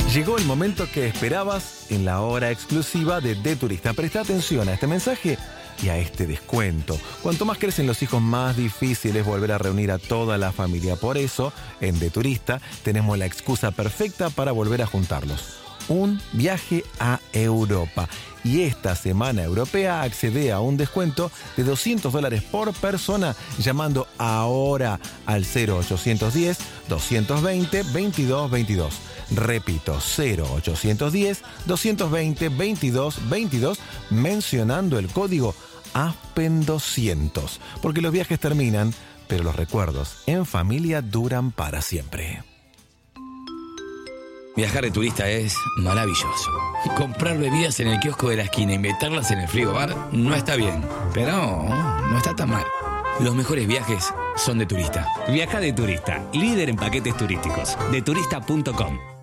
Llegó el momento que esperabas en la hora exclusiva de De Turista. Presta atención a este mensaje y a este descuento. Cuanto más crecen los hijos, más difícil es volver a reunir a toda la familia. Por eso, en De Turista tenemos la excusa perfecta para volver a juntarlos. Un viaje a Europa. Y esta semana europea accede a un descuento de $200 por persona llamando ahora al 0810-220-2222. Repito, 0810-220-2222 mencionando el código ASPEN200. Porque los viajes terminan, pero los recuerdos en familia duran para siempre. Viajar de turista es maravilloso. Comprar bebidas en el kiosco de la esquina y meterlas en el frigobar no está bien, pero no está tan mal. Los mejores viajes son de turista. Viaja de turista, líder en paquetes turísticos. Deturista.com